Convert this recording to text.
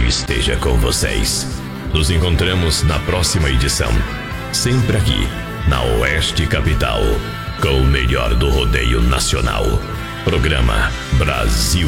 esteja com vocês. Nos encontramos na próxima edição, sempre aqui na Oeste Capital, com o melhor do rodeio nacional. Programa Brasil